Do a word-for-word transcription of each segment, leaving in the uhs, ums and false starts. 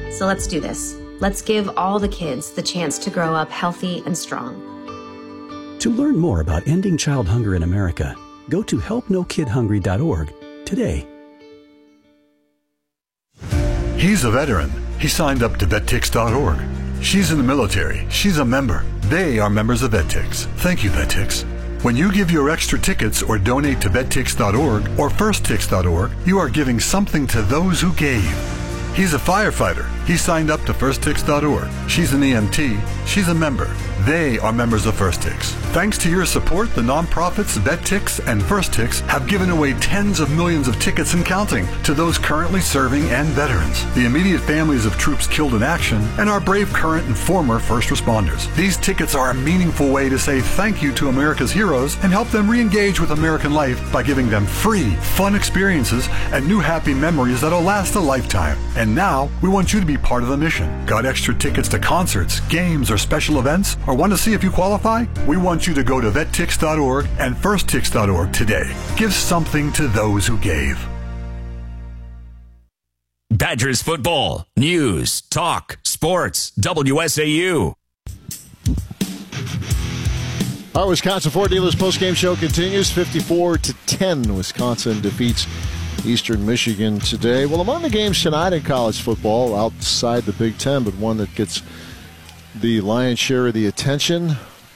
So let's do this. Let's give all the kids the chance to grow up healthy and strong. To learn more about ending child hunger in America, go to help no kid hungry dot org today. He's a veteran. He signed up to vet tix dot org. She's in the military. She's a member. They are members of VetTix. Thank you, VetTix. When you give your extra tickets or donate to vet tix dot org or first tix dot org, you are giving something to those who gave. He's a firefighter. He signed up to first tix dot org. She's an E M T. She's a member. They are members of FirstTix. Thanks to your support, the nonprofits VetTix and FirstTix have given away tens of millions of tickets and counting to those currently serving and veterans, the immediate families of troops killed in action, and our brave current and former first responders. These tickets are a meaningful way to say thank you to America's heroes and help them re-engage with American life by giving them free, fun experiences and new happy memories that'll last a lifetime. And now, we want you to be part of the mission. Got extra tickets to concerts, games, or special events? Or want to see if you qualify? We want you to go to vet tix dot org and first tix dot org today. Give something to those who gave. Badgers football, news, talk, sports, W S A U. Our Wisconsin Ford Dealers postgame show continues. fifty-four to ten, Wisconsin defeats Eastern Michigan today. Well, among the games tonight in college football, outside the Big Ten, but one that gets the lion's share of the attention,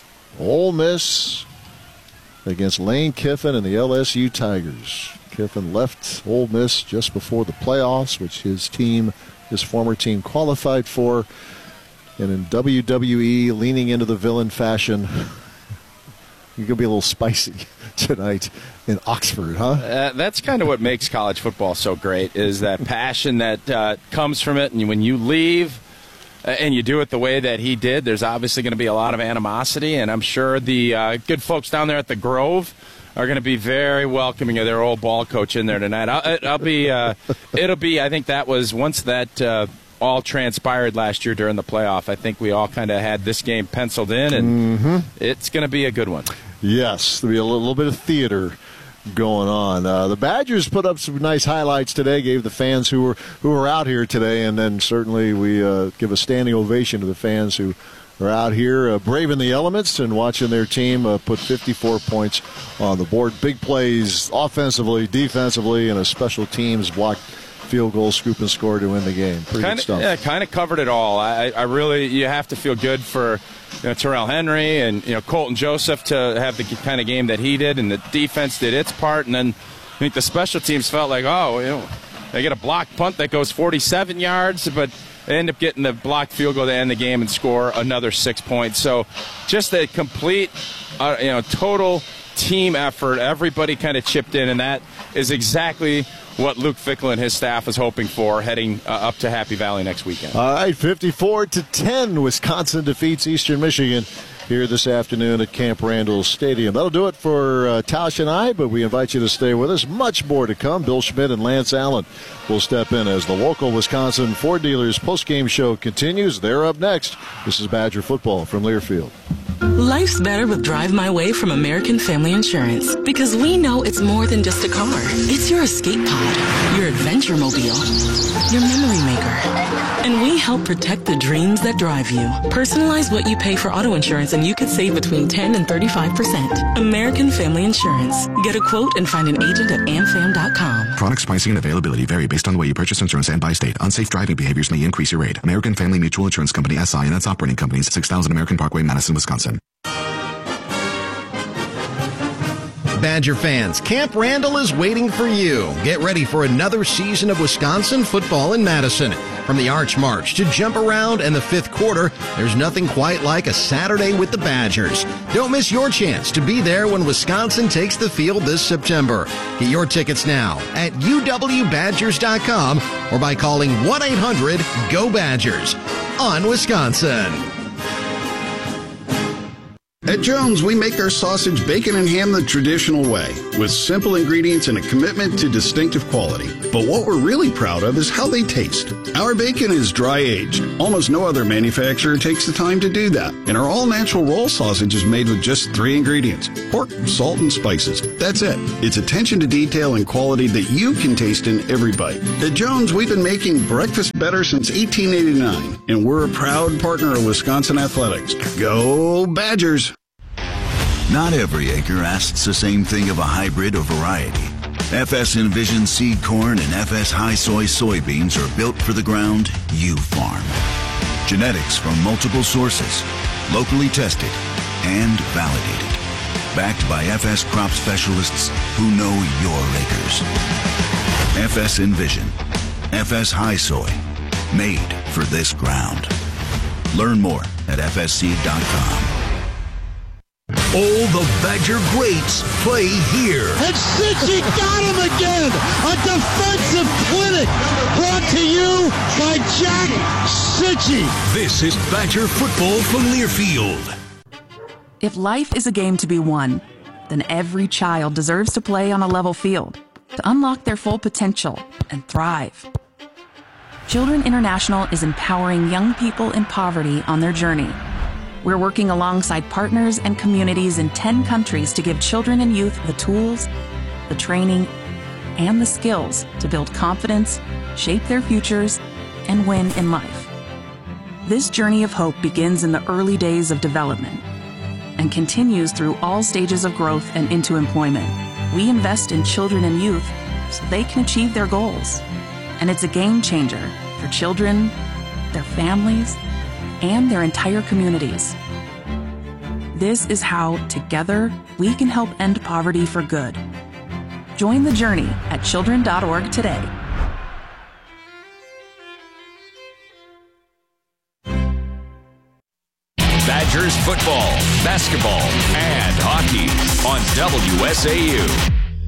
Ole Miss against Lane Kiffin and the L S U Tigers. Kiffin left Ole Miss just before the playoffs, which his team, his former team, qualified for. And in W W E, leaning into the villain fashion, you're going to be a little spicy tonight in Oxford, huh? Uh, that's kind of what makes college football so great, is that passion that uh, comes from it. And when you leave and you do it the way that he did, there's obviously going to be a lot of animosity, and I'm sure the uh, good folks down there at the Grove are going to be very welcoming of their old ball coach in there tonight. I'll, I'll be, uh, it'll be. I think that was once that uh, all transpired last year during the playoff. I think we all kind of had this game penciled in, and mm-hmm. it's going to be a good one. Yes, there'll be a little bit of theater going on. Uh, the Badgers put up some nice highlights today, gave the fans who were who were out here today, and then certainly we uh, give a standing ovation to the fans who are out here uh, braving the elements and watching their team uh, put fifty-four points on the board. Big plays offensively, defensively, and a special teams blocked field goal, scoop and score to win the game. Pretty kinda, good stuff. Yeah, kind of covered it all. I, I really, you have to feel good for you know, Terrell Henry and you know Colton Joseph to have the kind of game that he did, and the defense did its part. And then I think the special teams felt like, oh, you know, they get a blocked punt that goes forty-seven yards, but they end up getting the blocked field goal to end the game and score another six points. So just a complete, uh, you know, total team effort. Everybody kind of chipped in, and that is exactly what Luke Fickell and his staff is hoping for heading uh, up to Happy Valley next weekend. All right, fifty-four to ten, Wisconsin defeats Eastern Michigan here this afternoon at Camp Randall Stadium. That'll do it for uh, Tausch and I, but we invite you to stay with us. Much more to come. Bill Schmidt and Lance Allen will step in as the local Wisconsin Ford Dealers postgame show continues. They're up next. This is Badger football from Learfield. Life's better with Drive My Way from American Family Insurance, because we know it's more than just a car. It's your escape pod, your adventure mobile, your memory maker. And we help protect the dreams that drive you. Personalize what you pay for auto insurance and you could save between ten and thirty-five percent. American Family Insurance. Get a quote and find an agent at am fam dot com. Products, pricing, and availability vary based on the way you purchase insurance and by state. Unsafe driving behaviors may increase your rate. American Family Mutual Insurance Company, S I and its operating companies, six thousand American Parkway, Madison, Wisconsin. Badger fans, Camp Randall is waiting for you. Get ready for another season of Wisconsin football in Madison. From the Arch March to Jump Around and the fifth quarter, there's nothing quite like a Saturday with the Badgers. Don't miss your chance to be there when Wisconsin takes the field this September. Get your tickets now at u w badgers dot com or by calling one eight hundred go Badgers on Wisconsin. At Jones, we make our sausage, bacon, and ham the traditional way, with simple ingredients and a commitment to distinctive quality. But what we're really proud of is how they taste. Our bacon is dry-aged. Almost no other manufacturer takes the time to do that. And our all-natural roll sausage is made with just three ingredients: pork, salt, and spices. That's it. It's attention to detail and quality that you can taste in every bite. At Jones, we've been making breakfast better since eighteen eighty-nine, and we're a proud partner of Wisconsin Athletics. Go Badgers! Not every acre asks the same thing of a hybrid or variety. F S Envision seed corn and F S High Soy soybeans are built for the ground you farm. Genetics from multiple sources, locally tested and validated. Backed by F S crop specialists who know your acres. F S Envision, F S High Soy, made for this ground. Learn more at f s seed dot com. All the Badger greats play here. And Cichy got him again! A defensive clinic brought to you by Jack Cichy. This is Badger football from Learfield. If life is a game to be won, then every child deserves to play on a level field to unlock their full potential and thrive. Children International is empowering young people in poverty on their journey. We're working alongside partners and communities in ten countries to give children and youth the tools, the training, and the skills to build confidence, shape their futures, and win in life. This journey of hope begins in the early days of development and continues through all stages of growth and into employment. We invest in children and youth so they can achieve their goals. And it's a game changer for children, their families, and their entire communities. This is how, together, we can help end poverty for good. Join the journey at children dot org today. Badgers football, basketball, and hockey on W S A U.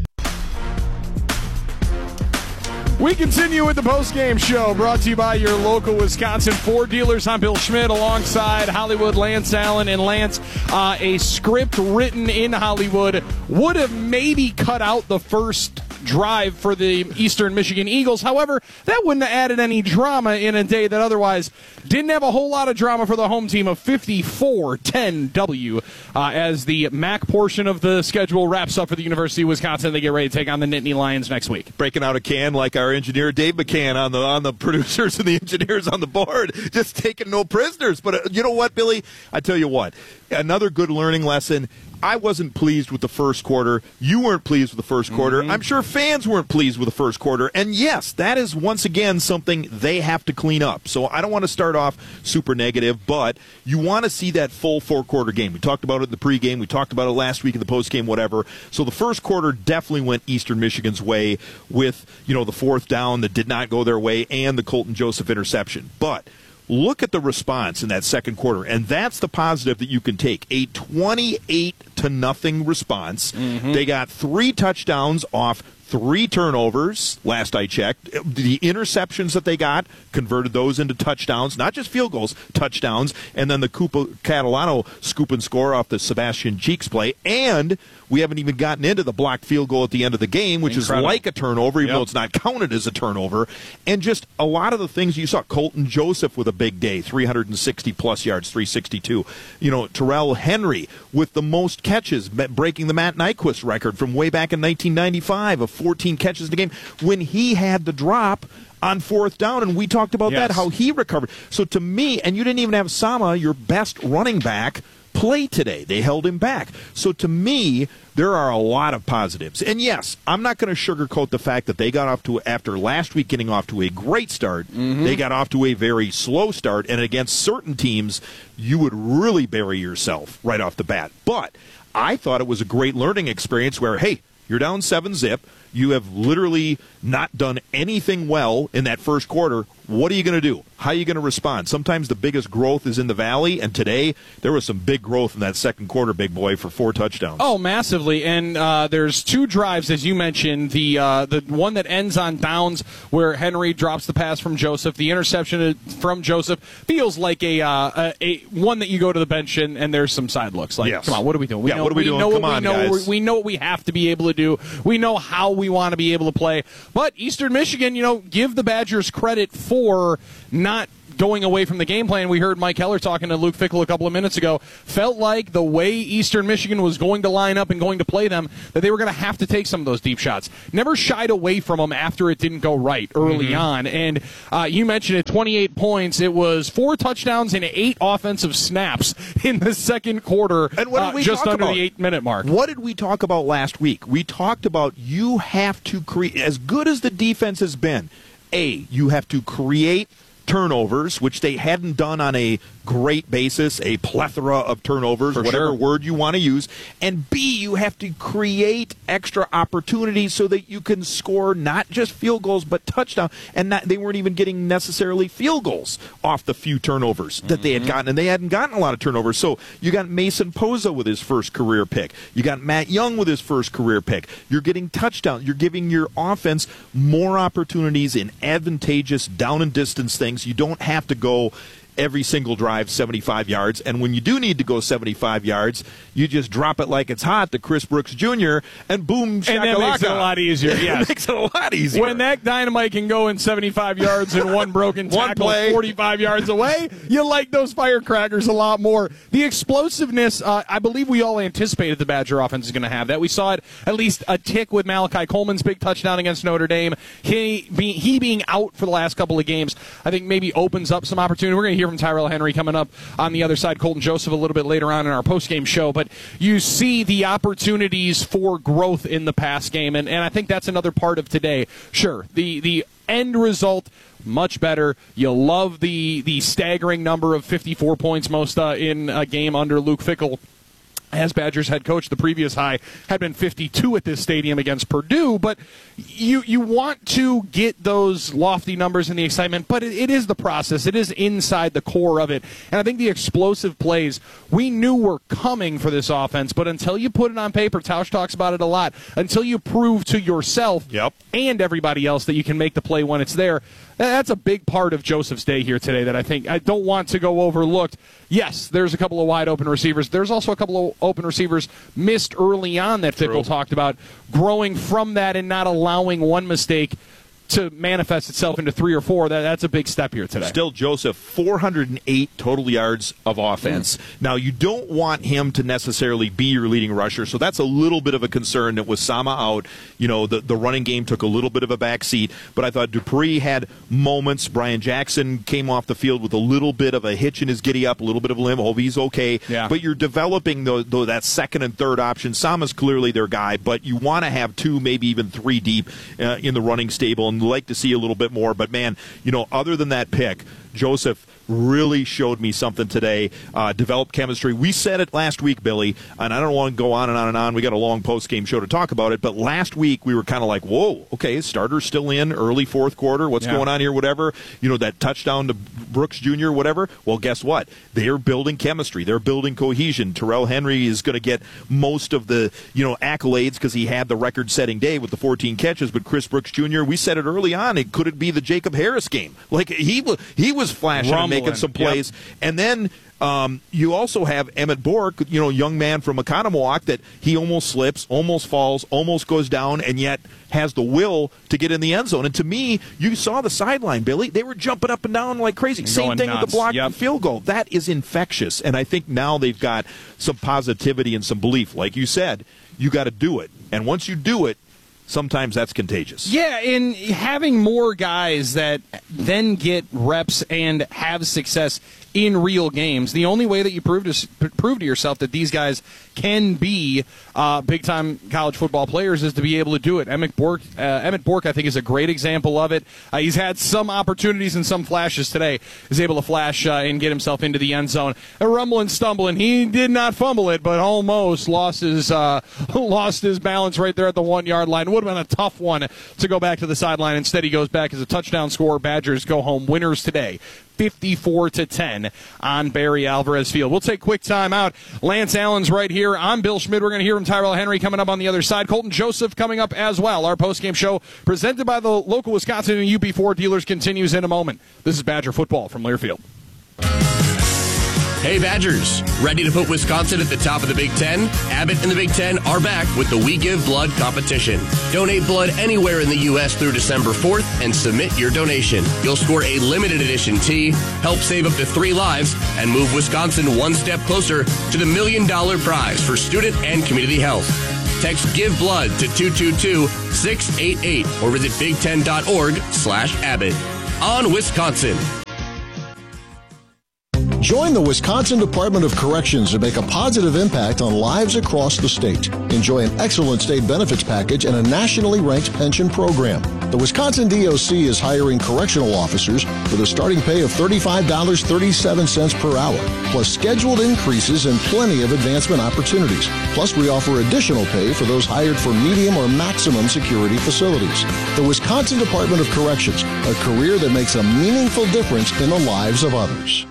We continue with the post-game show brought to you by your local Wisconsin Ford dealers. I'm Bill Schmidt alongside Hollywood, Lance Allen. And Lance, uh, a script written in Hollywood would have maybe cut out the first drive for the Eastern Michigan Eagles. However, that wouldn't have added any drama in a day that otherwise didn't have a whole lot of drama for the home team of fifty-four ten W uh, as the M A C portion of the schedule wraps up for the University of Wisconsin. They get ready to take on the Nittany Lions next week. Breaking out a can like our engineer Dave McCann on the on the producers and the engineers on the board, just taking no prisoners. But uh, you know what, Billy? I tell you what, another good learning lesson. I wasn't pleased with the first quarter. You weren't pleased with the first quarter. Mm-hmm. I'm sure fans weren't pleased with the first quarter. And yes, that is once again something they have to clean up. So I don't want to start off super negative, but you want to see that full four-quarter game. We talked about it in the pregame. We talked about it last week in the postgame, whatever. So the first quarter definitely went Eastern Michigan's way with, you know, the fourth down that did not go their way and the Colton Joseph interception. But look at the response in that second quarter, and that's the positive that you can take. A twenty-eight to nothing response. Mm-hmm. They got three touchdowns off three turnovers, last I checked. The interceptions that they got, converted those into touchdowns, not just field goals, touchdowns, and then the Cooper Catalano scoop and score off the Sebastian Cheeks play, and we haven't even gotten into the blocked field goal at the end of the game, which Incredible. is like a turnover, even yep. though it's not counted as a turnover, and just a lot of the things you saw. Colton Joseph with a big day, three hundred sixty plus yards, three sixty-two. You know, Terrell Henry with the most catches, breaking the Matt Nyquist record from way back in nineteen ninety-five of fourteen catches in the game when he had the drop on fourth down, and we talked about yes. that, how he recovered. So to me, and you didn't even have Sama, your best running back, play today. They held him back. So to me, there are a lot of positives. And yes, I'm not going to sugarcoat the fact that they got off to, after last week getting off to a great start, mm-hmm. they got off to a very slow start, and against certain teams, you would really bury yourself right off the bat. But I thought it was a great learning experience where, hey, you're down seven zip. You have literally not done anything well in that first quarter. What are you going to do? How are you going to respond? Sometimes the biggest growth is in the valley, and today there was some big growth in that second quarter, big boy, for four touchdowns. Oh, massively. And uh, there's two drives, as you mentioned. The uh, the one that ends on downs where Henry drops the pass from Joseph. The interception from Joseph feels like a, uh, a, a one that you go to the bench and, and there's some side looks. Like, yes. Come on, what are we doing? We yeah, know, what are we, we doing? Know Come what on, we know, guys. We know what we have to be able to do. We know how we want to be able to play. But Eastern Michigan, you know, give the Badgers credit for not going away from the game plan. We heard Mike Heller talking to Luke Fickell a couple of minutes ago. Felt like the way Eastern Michigan was going to line up and going to play them, that they were going to have to take some of those deep shots. Never shied away from them after it didn't go right early mm-hmm. on. And uh, you mentioned it, twenty-eight points. It was four touchdowns and eight offensive snaps in the second quarter, and what did we uh, just talk under about? the eight-minute mark. What did we talk about last week? We talked about you have to create, as good as the defense has been, A, you have to create turnovers, which they hadn't done on a great basis, a plethora of turnovers, For whatever sure. word you want to use. And B, you have to create extra opportunities so that you can score not just field goals, but touchdown. And not, they weren't even getting necessarily field goals off the few turnovers that mm-hmm. they had gotten. And they hadn't gotten a lot of turnovers. So you got Mason Poza with his first career pick. You got Matt Young with his first career pick. You're getting touchdowns. You're giving your offense more opportunities in advantageous down and distance things. You don't have to go every single drive seventy-five yards, and when you do need to go seventy-five yards, you just drop it like it's hot to Chris Brooks Junior and boom, shakalaka. And that makes it a lot easier. Yes. It makes it a lot easier. When that dynamite can go in seventy-five yards and one broken one tackle play. forty-five yards away, you like those firecrackers a lot more. The explosiveness, uh, I believe we all anticipated the Badger offense is going to have that. We saw it at least a tick with Malachi Coleman's big touchdown against Notre Dame. He, be, he being out for the last couple of games, I think maybe opens up some opportunity. We're going to hear from Tyrell Henry coming up on the other side, Colton Joseph a little bit later on in our postgame show, but you see the opportunities for growth in the pass game, and, and I think that's another part of today. Sure, the, the end result, much better. You love the, the staggering number of fifty-four points most uh, in a game under Luke Fickell. As Badgers head coach, the previous high had been fifty-two at this stadium against Purdue, but you you want to get those lofty numbers and the excitement, but it, it is the process. It is inside the core of it. And I think the explosive plays we knew were coming for this offense, but until you put it on paper, Tausch talks about it a lot, until you prove to yourself yep. and everybody else that you can make the play when it's there, that's a big part of Joseph's day here today that I think I don't want to go overlooked. Yes, there's a couple of wide open receivers. There's also a couple of open receivers missed early on that Fickell True. talked about, growing from that and not allowing one mistake to manifest itself into three or four. That, that's a big step here today. Still, Joseph, four hundred eight total yards of offense. Mm. Now, you don't want him to necessarily be your leading rusher, so that's a little bit of a concern that with Sama out, you know, the, the running game took a little bit of a backseat, but I thought Dupree had moments. Brian Jackson came off the field with a little bit of a hitch in his giddy-up, a little bit of a limp. Hope he's okay. Yeah. But you're developing the, the, that second and third option. Sama's clearly their guy, but you want to have two, maybe even three deep uh, in the running stable, and like to see a little bit more. But man, you know, other than that pick, Joseph really showed me something today, uh, developed chemistry. We said it last week, Billy, and I don't want to go on and on and on. We got a long post-game show to talk about it, but last week we were kind of like, whoa, okay, starter's still in, early fourth quarter, what's yeah. going on here, whatever. You know, that touchdown to Brooks Junior, whatever. Well, guess what? They're building chemistry. They're building cohesion. Terrell Henry is going to get most of the, you know, accolades because he had the record-setting day with the fourteen catches, but Chris Brooks Junior, we said it early on, it could it be the Jacob Harris game? Like, he, he was flashing Rumbling. and making some plays. Yep. And then um, you also have Emmett Bork, you know, young man from Oconomowoc, that he almost slips, almost falls, almost goes down, and yet has the will to get in the end zone. And to me, you saw the sideline, Billy. They were jumping up and down like crazy. Same thing nuts. with the blocked Yep. field goal. That is infectious. And I think now they've got some positivity and some belief. Like you said, you got to do it. And once you do it, sometimes that's contagious. Yeah, and having more guys that then get reps and have success in real games, the only way that you prove to prove to yourself that these guys can be uh, big-time college football players is to be able to do it. Emmett Bork, uh, Emmett Bork, I think, is a great example of it. Uh, he's had some opportunities and some flashes today. He's able to flash uh, and get himself into the end zone. A rumbling, stumbling. He did not fumble it, but almost lost his uh, lost his balance right there at the one-yard line. would have been a tough one to go back to the sideline. Instead, he goes back as a touchdown scorer. Badgers go home winners today, fifty-four to ten on Barry Alvarez Field. We'll take quick time out. Lance Allen's right here. I'm Bill Schmidt. We're going to hear from Tyrell Henry coming up on the other side. Colton Joseph coming up as well. Our postgame show presented by the local Wisconsin and U P four dealers continues in a moment. This is Badger football from Learfield. Hey Badgers, ready to put Wisconsin at the top of the Big Ten? Abbott and the Big Ten are back with the We Give Blood competition. Donate blood anywhere in the U S through December fourth and submit your donation. You'll score a limited edition tee, help save up to three lives, and move Wisconsin one step closer to the million dollar prize for student and community health. Text Give Blood to two two two, six eight eight or visit big ten dot org slash Abbott. On Wisconsin. Join the Wisconsin Department of Corrections to make a positive impact on lives across the state. Enjoy an excellent state benefits package and a nationally ranked pension program. The Wisconsin D O C is hiring correctional officers with a starting pay of thirty-five dollars and thirty-seven cents per hour, plus scheduled increases and plenty of advancement opportunities. Plus, we offer additional pay for those hired for medium or maximum security facilities. The Wisconsin Department of Corrections, a career that makes a meaningful difference in the lives of others.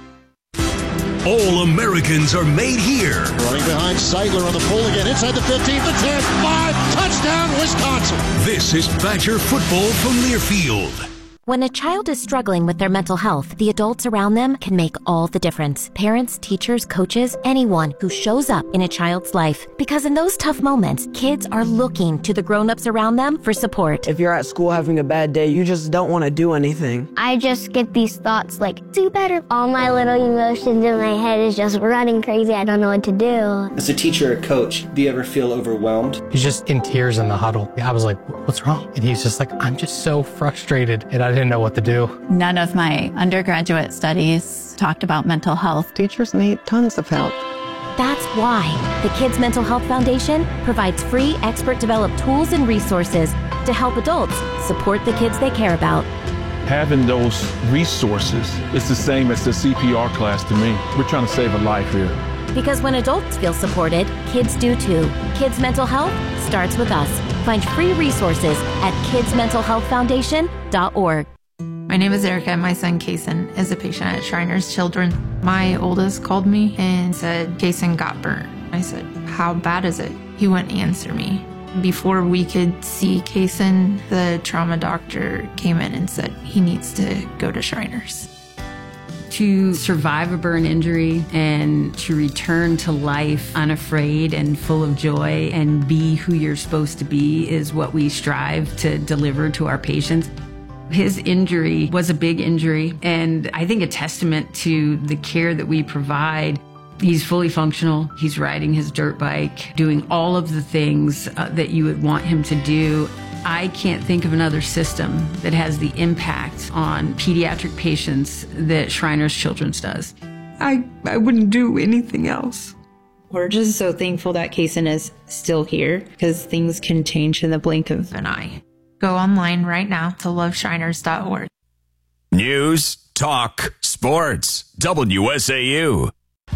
All Americans are made here. Running behind Seidler on the pull again. Inside the fifteen, the ten, five. Touchdown, Wisconsin. This is Badger football from Learfield. When a child is struggling with their mental health, the adults around them can make all the difference. Parents, teachers, coaches, anyone who shows up in a child's life. Because in those tough moments, kids are looking to the grown-ups around them for support. If you're at school having a bad day, you just don't want to do anything. I just get these thoughts like, do better. All my little emotions in my head is just running crazy. I don't know what to do. As a teacher or coach, do you ever feel overwhelmed? He's just in tears in the huddle. I was like, what's wrong? And he's just like, I'm just so frustrated. And I didn't know what to do. None of my undergraduate studies talked about mental health. Teachers need tons of help. That's why the Kids Mental Health Foundation provides free expert-developed tools and resources to help adults support the kids they care about. Having those resources is the same as the C P R class to me. We're trying to save a life here. Because when adults feel supported, kids do too. Kids Mental Health starts with us. Find free resources at kids mental health foundation dot org. My name is Erica, and my son Kaysen is a patient at Shriners Children. My oldest called me and said Kaysen got burnt. I said, how bad is it? He wouldn't answer me. Before we could see Kaysen, the trauma doctor came in and said he needs to go to Shriners. To survive a burn injury and to return to life unafraid and full of joy and be who you're supposed to be is what we strive to deliver to our patients. His injury was a big injury, and I think a testament to the care that we provide. He's fully functional. He's riding his dirt bike, doing all of the things uh, that you would want him to do. I can't think of another system that has the impact on pediatric patients that Shriners Children's does. I, I wouldn't do anything else. We're just so thankful that Kaysen is still here because things can change in the blink of an eye. Go online right now to love shriners dot org. News, talk, sports, W S A U.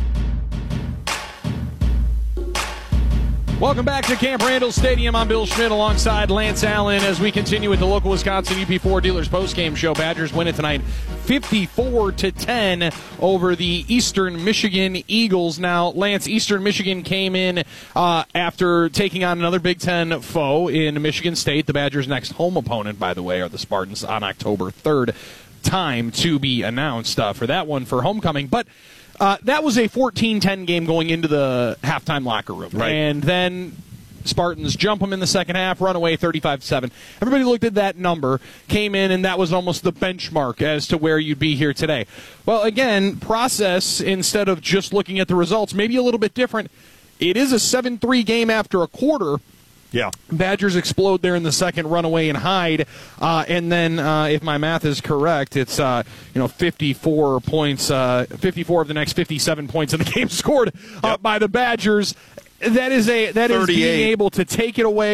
Welcome back to Camp Randall Stadium. I'm Bill Schmidt alongside Lance Allen as we continue with the local Wisconsin U P four Dealers postgame show. Badgers win it tonight fifty-four to ten over the Eastern Michigan Eagles. Now, Lance, Eastern Michigan came in uh, after taking on another Big Ten foe in Michigan State. The Badgers' next home opponent, by the way, are the Spartans on October third. Time to be announced uh, for that one for homecoming. But Uh, that was a fourteen ten game going into the halftime locker room. Right. And then Spartans jump them in the second half, run away thirty-five seven. Everybody looked at that number, came in, and that was almost the benchmark as to where you'd be here today. Well, again, process, instead of just looking at the results, maybe a little bit different. It is a seven three game after a quarter. Yeah. Badgers explode there in the second, run away and hide. Uh, and then, uh, if my math is correct, it's uh, you know fifty-four points, uh, fifty-four of the next fifty-seven points in the game scored uh, yep. by the Badgers. That is a that is being able to take it away,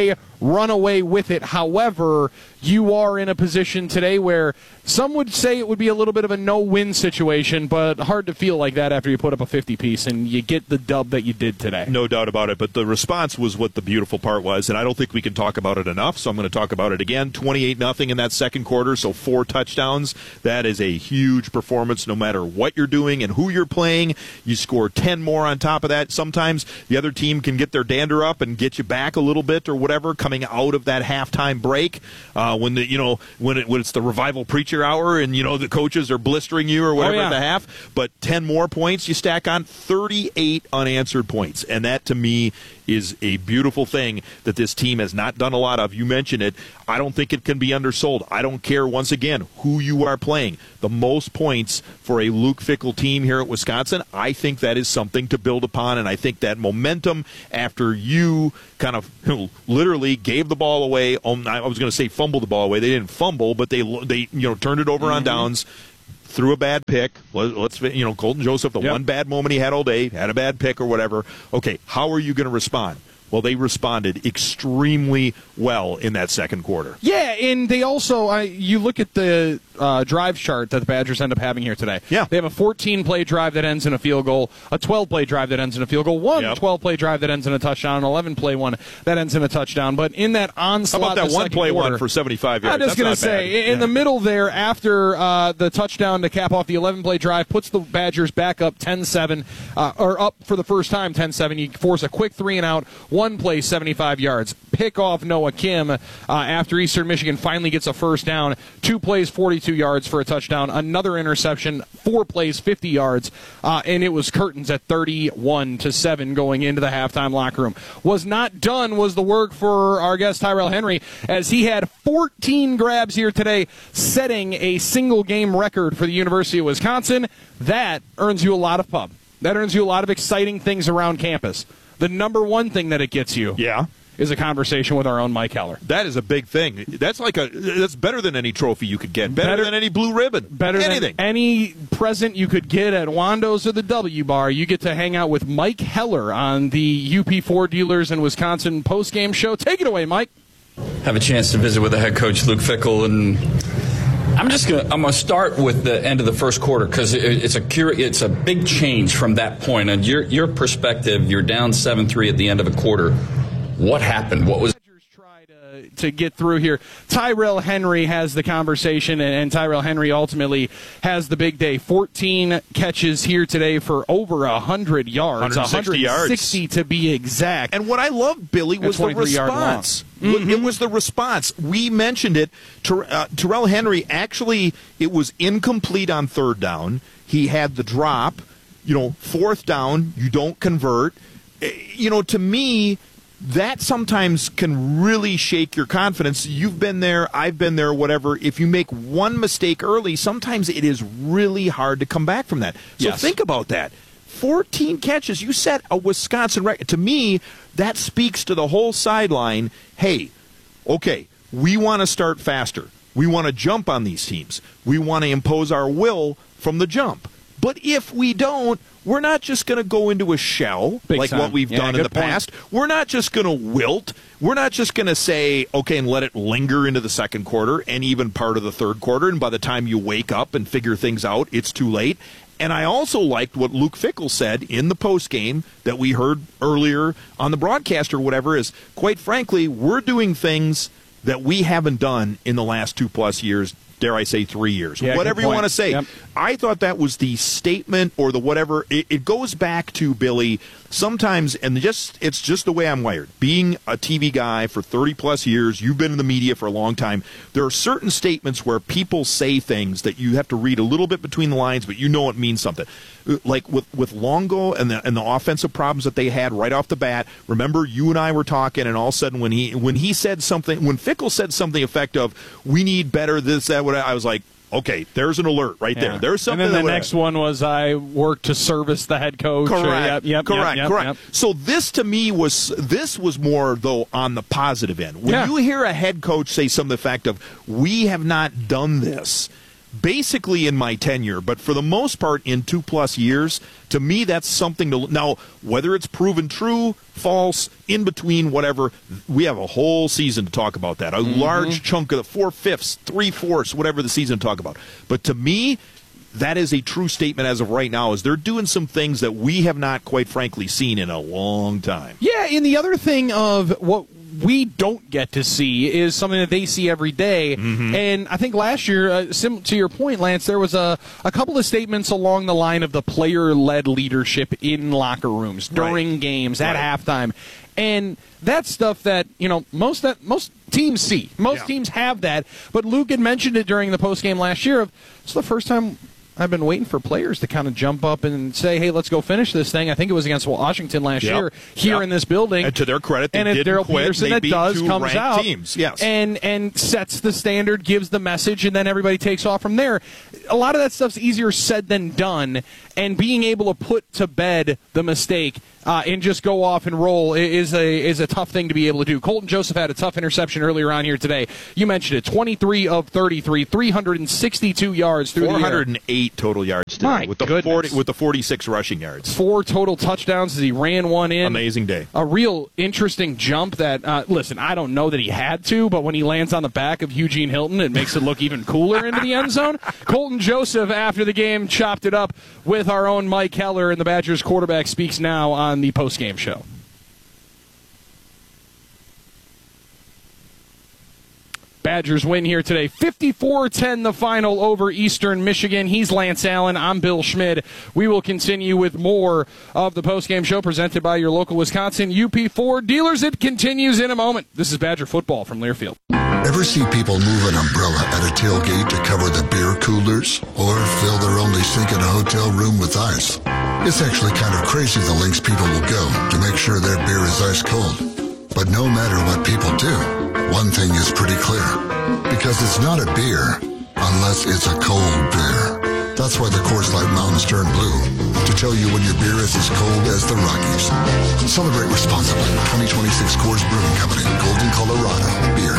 run away with it. However, you are in a position today where some would say it would be a little bit of a no-win situation, but hard to feel like that after you put up a fifty-piece and you get the dub that you did today. No doubt about it, but the response was what the beautiful part was, and I don't think we can talk about it enough, so I'm going to talk about it again. twenty-eight nothing in that second quarter, so four touchdowns. That is a huge performance no matter what you're doing and who you're playing. You score ten more on top of that. Sometimes the other team can get their dander up and get you back a little bit or whatever coming out of that halftime break. Uh, when the you know when it when it's the revival preacher hour and you know the coaches are blistering you or whatever oh, yeah. at the half, but ten more points you stack on, thirty-eight unanswered points, and that to me is a beautiful thing that this team has not done a lot of. You mentioned it. I don't think it can be undersold. I don't care, once again, who you are playing. The most points for a Luke Fickell team here at Wisconsin, I think that is something to build upon, and I think that momentum after you kind of literally gave the ball away. Um, I was going to say fumble the ball away. They didn't fumble, but they they you know turned it over mm-hmm. on downs. Threw a bad pick. Let's, you know, Colton Joseph, the yep. one bad moment he had all day, had a bad pick or whatever. Okay, how are you going to respond? Well, they responded extremely well in that second quarter. Yeah, and they also, I, you look at the uh, drive chart that the Badgers end up having here today. Yeah. They have a fourteen-play drive that ends in a field goal, a twelve-play drive that ends in a field goal, one yep. twelve-play drive that ends in a touchdown, an eleven-play one that ends in a touchdown. But in that onslaught, how about that one-play quarter, one for seventy-five yards? I'm just going to say, bad. in yeah. the middle there, after uh, the touchdown to cap off the eleven-play drive, puts the Badgers back up ten seven, uh, or up for the first time ten seven. You force a quick three and out, one play, seventy-five yards. Pick off Noah Kim uh, after Eastern Michigan finally gets a first down. Two plays, forty-two yards for a touchdown. Another interception, four plays, fifty yards. Uh, and it was curtains at thirty-one to seven going into the halftime locker room. Was not done was the work for our guest Tyrell Henry, as he had fourteen grabs here today, setting a single game record for the University of Wisconsin. That earns you a lot of pub. That earns you a lot of exciting things around campus. The number one thing that it gets you yeah. is a conversation with our own Mike Heller. That is a big thing. That's like a that's better than any trophy you could get. Better, better than any blue ribbon. Better Anything. than any present you could get at Wando's or the W Bar. You get to hang out with Mike Heller on the U P four Dealers in Wisconsin postgame show. Take it away, Mike. Have a chance to visit with the head coach, Luke Fickell, and I'm just gonna I'm gonna start with the end of the first quarter because it, it's a cur- it's a big change from that point. And your your perspective, you're down seven three at the end of a quarter. What happened? What was to get through here? Tyrell Henry has the conversation, and, and Tyrell Henry ultimately has the big day. fourteen catches here today for over one hundred yards. one hundred sixty one hundred sixty yards. To be exact. And what I loved, Billy, was the response. Mm-hmm. It was the response. We mentioned it. Ter- uh, Tyrell Henry, actually, it was incomplete on third down. He had the drop. You know, fourth down, you don't convert. You know, to me, that sometimes can really shake your confidence. You've been there, I've been there, whatever. If you make one mistake early, sometimes it is really hard to come back from that. So yes. think about that. fourteen catches. You set a Wisconsin record. To me, that speaks to the whole sideline. Hey, okay, we want to start faster. We want to jump on these teams. We want to impose our will from the jump. But if we don't, we're not just going to go into a shell Big like time. what we've yeah, done in the point. past. We're not just going to wilt. We're not just going to say, okay, and let it linger into the second quarter and even part of the third quarter. And by the time you wake up and figure things out, it's too late. And I also liked what Luke Fickell said in the postgame that we heard earlier on the broadcast or whatever is, quite frankly, we're doing things that we haven't done in the last two-plus years. Dare I say three years, yeah, whatever you want to say. Yep. I thought that was the statement or the whatever. It, it goes back to, Billy, sometimes, and just it's just the way I'm wired. Being a T V guy for thirty-plus years, you've been in the media for a long time, there are certain statements where people say things that you have to read a little bit between the lines, but you know it means something. Like with, with Longo and the and the offensive problems that they had right off the bat. Remember, you and I were talking, and all of a sudden when he when he said something, when Fickell said something effective, we need better this, that, whatever, I was like, okay, there's an alert right yeah. there. There's something. And then the that next one was I worked to service the head coach. Correct. Or, yep, yep, correct. Yep, correct. Yep. So this to me was this was more though on the positive end. When yeah. you hear a head coach say something to the fact of we have not done this. basically in my tenure, but for the most part in two plus years. To me, that's something to now. Whether it's proven true, false, in between, whatever, we have a whole season to talk about that. A mm-hmm. large chunk of the four fifths, three fourths, whatever the season to talk about. But to me, that is a true statement as of right now. Is they're doing some things that we have not, quite frankly, seen in a long time. Yeah, and the other thing of what we don't get to see is something that they see every day. Mm-hmm. And I think last year, uh, sim- to your point, Lance, there was a, a couple of statements along the line of the player-led leadership in locker rooms, during right. games, at right. halftime. And that's stuff that, you know, most that most teams see. Most yeah. teams have that. But Luke had mentioned it during the postgame last year of, it's the first time I've been waiting for players to kind of jump up and say, hey, let's go finish this thing. I think it was against Washington last yep. year here yep. in this building. And to their credit, they and didn't Daryl quit. Peterson they that beat does two comes ranked out teams. Yes. and and sets the standard, gives the message, and then everybody takes off from there. A lot of that stuff's easier said than done, and being able to put to bed the mistake Uh, and just go off and roll is a is a tough thing to be able to do. Colton Joseph had a tough interception earlier on here today. You mentioned it, twenty-three of thirty-three, three hundred sixty-two yards through four hundred eight the air. Total yards today. My with the goodness. forty with the forty-six rushing yards. Four total touchdowns as he ran one in. Amazing day. A real interesting jump that, uh, listen, I don't know that he had to, but when he lands on the back of Eugene Hilton, it makes it look even cooler into the end zone. Colton Joseph, after the game, chopped it up with our own Mike Keller, and the Badgers quarterback speaks now on the postgame show. Badgers win here today. fifty-four ten the final over Eastern Michigan. He's Lance Allen. I'm Bill Schmid. We will continue with more of the postgame show presented by your local Wisconsin U P Ford dealers. It continues in a moment. This is Badger football from Learfield. Ever see people move an umbrella at a tailgate to cover the beer coolers or fill their only sink in a hotel room with ice? It's actually kind of crazy the lengths people will go to make sure their beer is ice cold. But no matter what people do, one thing is pretty clear. Because it's not a beer unless it's a cold beer. That's why the Coors Light Mountains turn blue, to tell you when your beer is as cold as the Rockies. Celebrate responsibly. twenty twenty-six Coors Brewing Company, Golden, Colorado. Beer.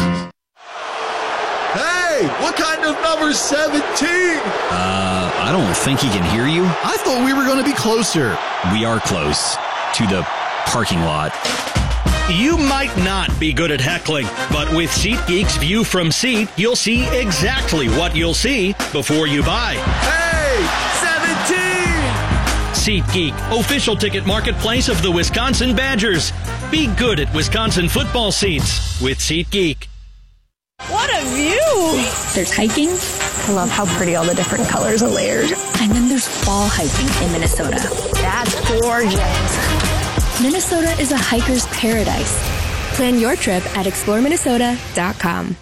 Hey, what kind of number seventeen? Uh, I don't think he can hear you. I thought we were going to be closer. We are close to the parking lot. You might not be good at heckling, but with SeatGeek's View from Seat, you'll see exactly what you'll see before you buy. Hey, seventeen! SeatGeek, official ticket marketplace of the Wisconsin Badgers. Be good at Wisconsin football seats with SeatGeek. What a view! There's hiking. I love how pretty all the different colors are layered. And then there's fall hiking in Minnesota. That's gorgeous. Minnesota is a hiker's paradise. Plan your trip at explore minnesota dot com.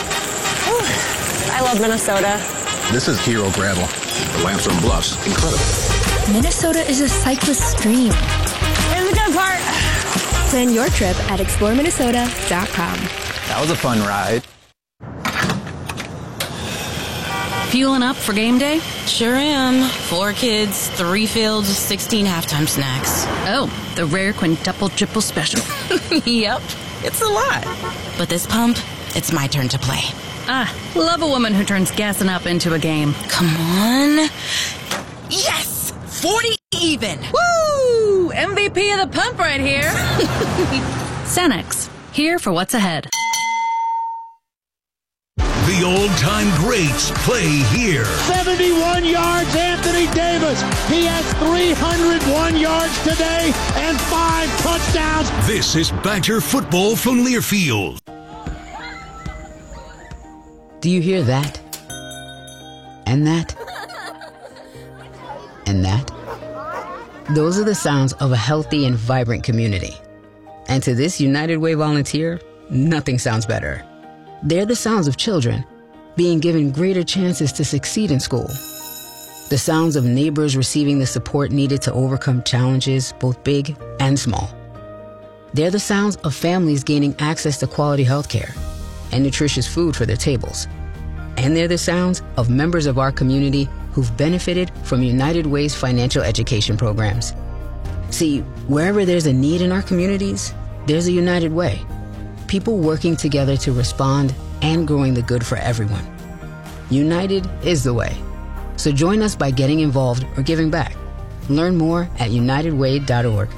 I love Minnesota. This is Hero Gravel. The Lamson Bluffs. Incredible. Minnesota is a cyclist dream. Here's the good part. Plan your trip at explore minnesota dot com. That was a fun ride. Fueling up for game day? Sure am. Four kids, three fields, sixteen halftime snacks. Oh, the rare quintuple triple special. Yep, it's a lot. But this pump, it's my turn to play. Ah, love a woman who turns gassing up into a game. Come on. Yes! forty even! Woo! M V P of the pump right here. Cenex, here for what's ahead. The old-time greats play here. seventy-one yards, Anthony Davis. He has three hundred one yards today and five touchdowns. This is Badger football from Learfield. Do you hear that? And that? And that? Those are the sounds of a healthy and vibrant community. And to this United Way volunteer, nothing sounds better. They're the sounds of children being given greater chances to succeed in school. The sounds of neighbors receiving the support needed to overcome challenges, both big and small. They're the sounds of families gaining access to quality health care and nutritious food for their tables. And they're the sounds of members of our community who've benefited from United Way's financial education programs. See, wherever there's a need in our communities, there's a United Way. People working together to respond and growing the good for everyone. United is the way. So join us by getting involved or giving back. Learn more at united way dot org.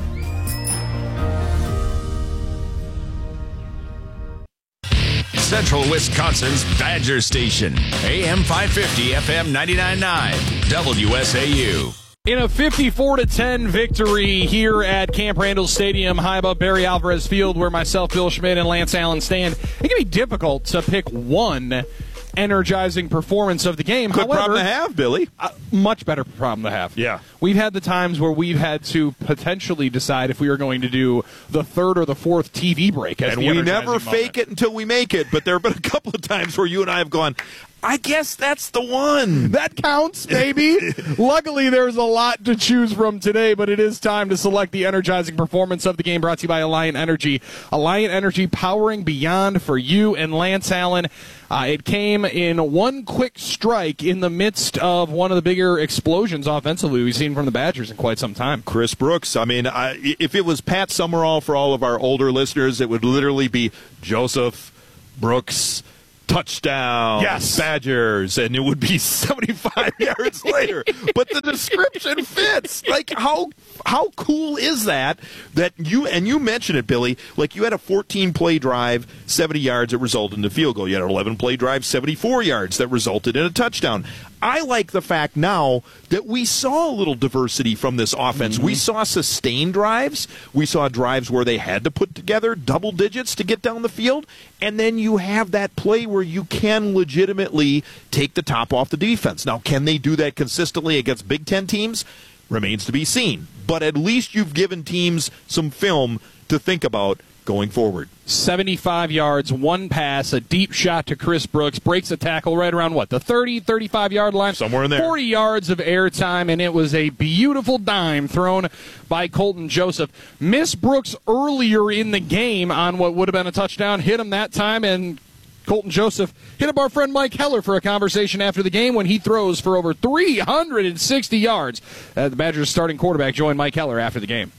Central Wisconsin's Badger Station. A M five fifty, F M ninety-nine point nine, W S A U. In a fifty-four to ten victory here at Camp Randall Stadium, high above Barry Alvarez Field, where myself, Bill Schmidt, and Lance Allen stand, it can be difficult to pick one energizing performance of the game. Good However, problem to have, Billy. Uh, much better problem to have. Yeah. We've had the times where we've had to potentially decide if we are going to do the third or the fourth T V break. As and the we never moment. fake it until we make it, but there have been a couple of times where you and I have gone, I guess that's the one. That counts, baby. Luckily, there's a lot to choose from today, but it is time to select the energizing performance of the game, brought to you by Alliant Energy. Alliant Energy, powering beyond for you and Lance Allen. Uh, it came in one quick strike in the midst of one of the bigger explosions offensively we've seen from the Badgers in quite some time. Chris Brooks. I mean, I, if it was Pat Summerall for all of our older listeners, it would literally be Joseph Brooks, touchdown, yes, Badgers, and it would be seventy-five yards later. But the description fits. Like, how how cool is that? That you and you mentioned it, Billy. Like, you had a fourteen-play drive, seventy yards that resulted in a field goal. You had an eleven-play drive, seventy-four yards that resulted in a touchdown. I like the fact now that we saw a little diversity from this offense. Mm-hmm. We saw sustained drives. We saw drives where they had to put together double digits to get down the field. And then you have that play where you can legitimately take the top off the defense. Now, can they do that consistently against Big Ten teams? Remains to be seen. But at least you've given teams some film to think about going forward. seventy-five yards, one pass, a deep shot to Chris Brooks, breaks a tackle right around, what, the thirty, thirty-five-yard line? Somewhere in there. forty yards of airtime, and it was a beautiful dime thrown by Colton Joseph. Miss Brooks earlier in the game on what would have been a touchdown, hit him that time, and Colton Joseph hit up our friend Mike Heller for a conversation after the game when he throws for over three hundred sixty yards. Uh, the Badgers' starting quarterback joined Mike Heller after the game.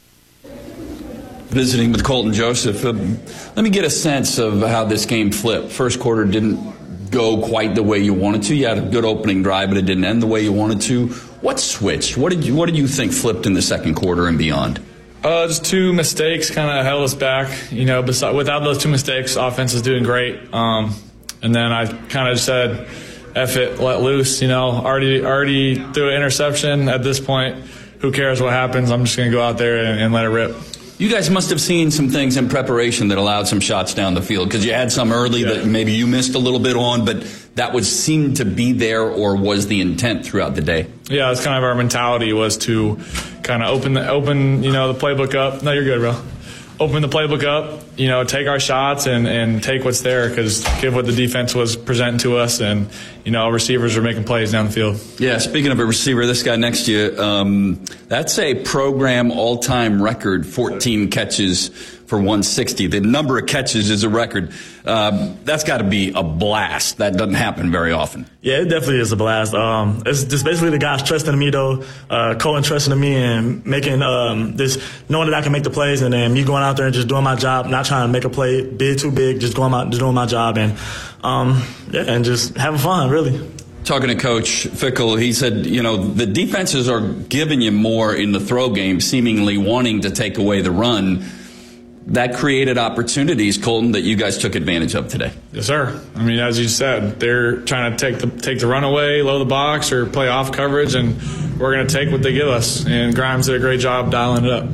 Visiting with Colton Joseph, uh, let me get a sense of how this game flipped. First quarter didn't go quite the way you wanted to. You had a good opening drive, but it didn't end the way you wanted to. What switched? What did you What did you think flipped in the second quarter and beyond? Uh, just two mistakes kind of held us back. You know, besides, without those two mistakes, offense is doing great. Um, and then I kind of said, "F it, let loose." You know, already already threw an interception. At this point, who cares what happens? I'm just going to go out there and, and let it rip. You guys must have seen some things in preparation that allowed some shots down the field, because you had some early yeah. that maybe you missed a little bit on, but that would seem to be there, or was the intent throughout the day? Yeah, that's kind of our mentality, was to kind of open the open you know the playbook up. No, you're good, bro. Open the playbook up, you know, take our shots and, and take what's there, because give what the defense was presenting to us, and, you know, receivers are making plays down the field. Yeah, speaking of a receiver, this guy next to you, um, that's a program all-time record, fourteen catches for one sixty. The number of catches is a record. Uh, that's got to be a blast. That doesn't happen very often. Yeah, it definitely is a blast. Um, it's just basically the guys trusting me, though, uh, Colin trusting me and making um, this, knowing that I can make the plays, and then me going out there and just doing my job, not trying to make a play big, too big, just going out, just doing my job, and um, yeah, and just having fun, really. Talking to Coach Fickell, he said, you know, the defenses are giving you more in the throw game, seemingly wanting to take away the run. That created opportunities, Colton, that you guys took advantage of today. Yes, sir. I mean, as you said, they're trying to take the take the run away, load the box, or play off coverage, and we're going to take what they give us. And Grimes did a great job dialing it up.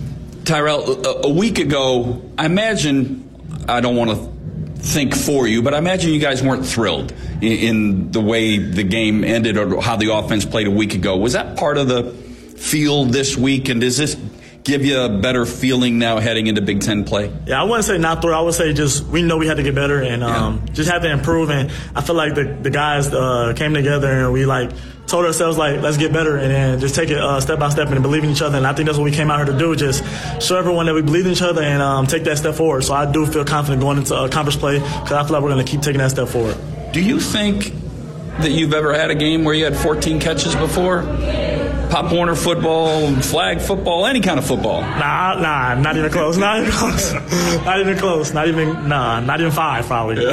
Tyrell, a, a week ago, I imagine, I don't want to think for you, but I imagine you guys weren't thrilled in, in the way the game ended or how the offense played a week ago. Was that part of the feel this week, and does this give you a better feeling now heading into Big Ten play? Yeah, I wouldn't say not through. I would say just we know we had to get better and um, yeah. just had to improve. And I feel like the the guys uh, came together and we like told ourselves like let's get better and then just take it uh, step by step and believe in each other. And I think that's what we came out here to do, just show everyone that we believe in each other and um, take that step forward. So I do feel confident going into uh, conference play because I feel like we're going to keep taking that step forward. Do you think that you've ever had a game where you had fourteen catches before? Pop Warner football, flag football, any kind of football? Nah, nah, not even close. Not even close. Not even close. Not even, nah, not even five, probably.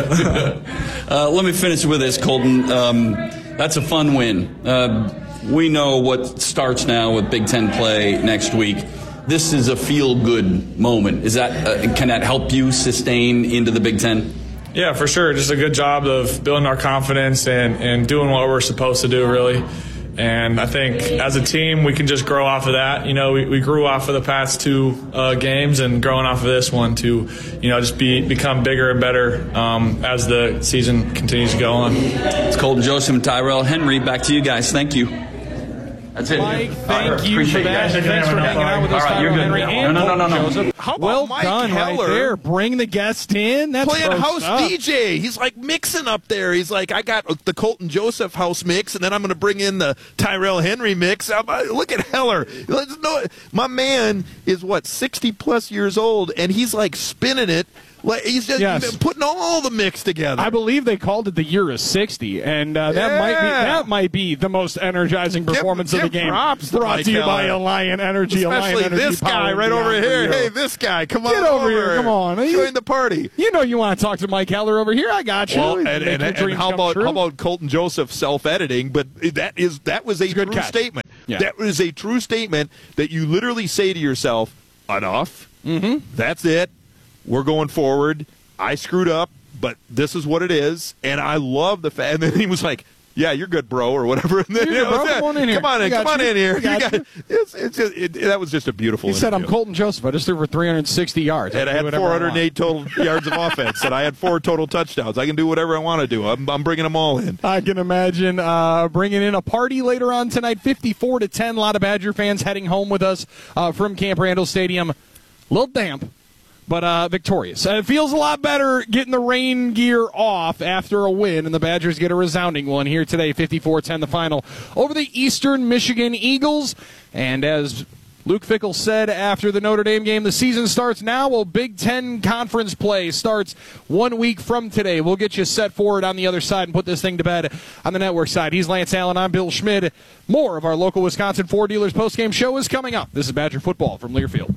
uh, let me finish with this, Colton. Um, that's a fun win. Uh, we know what starts now with Big Ten play next week. This is a feel-good moment. Is that uh, can that help you sustain into the Big Ten? Yeah, for sure. Just a good job of building our confidence and, and doing what we're supposed to do, really. And I think as a team, we can just grow off of that. You know, we, we grew off of the past two uh, games and growing off of this one to, you know, just be become bigger and better um, as the season continues to go on. It's Colton Joseph and Tyrell Henry. Back to you guys. Thank you. That's it. Mike, thank right, you for that. You Thanks for hanging out with us, right, Tyrell Henry and no, no, no, no, Joseph. How about well Mike done Heller? right there. Bring the guest in. That's playing house up. D J. He's like mixing up there. He's like, I got the Colton Joseph house mix, and then I'm going to bring in the Tyrell Henry mix. I'm, uh, look at Heller. Let's know, my man is, what, sixty plus years old, and he's like spinning it. Like he's just yes. putting all the mix together. I believe they called it the year of sixty, and uh, that yeah. might be that might be the most energizing performance give, of the give game. Props Brought to, to you Heller. by Alliant Energy. Especially Alliant Energy this guy right over here. Hey, this guy, come on Get over, over here. Come on, join the party. You know you want to talk to Mike Heller over here. I got you. Well, and, and, and, and how about true. how about Colton Joseph self-editing? But that is that was a it's a true catch. statement. Yeah. That was a true statement that you literally say to yourself, "Enough. Mm-hmm. That's it. We're going forward. I screwed up, but this is what it is." And I love the fact. And then he was like, "Yeah, you're good, bro," or whatever. And then, You're you know, good, bro. Come on in here. Come on in. Come on you. in here. You got you got, it's, it's just, it, that was just a beautiful. He interview. said, "I'm Colton Joseph. I just threw for three hundred sixty yards, and I, I had four hundred eight total yards of offense, and I had four total touchdowns. I can do whatever I want to do. I'm, I'm bringing them all in." I can imagine uh, bringing in a party later on tonight, fifty-four to ten. A lot of Badger fans heading home with us uh, from Camp Randall Stadium. A little damp, but uh, victorious. Uh, it feels a lot better getting the rain gear off after a win, and the Badgers get a resounding one here today, fifty-four ten the final over the Eastern Michigan Eagles. And as Luke Fickell said after the Notre Dame game, the season starts now. Well, Big Ten conference play starts one week from today. We'll get you set forward on the other side and put this thing to bed on the network side. He's Lance Allen. I'm Bill Schmid. More of our local Wisconsin Ford Dealers postgame show is coming up. This is Badger Football from Learfield.